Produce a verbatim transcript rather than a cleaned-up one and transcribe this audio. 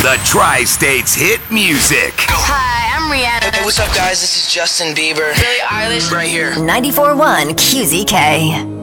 The Tri-States hit music. Hi, I'm Rihanna. Hey, what's up, guys? This is Justin Bieber. Billie Eilish. Right here. ninety-four point one Q Z K.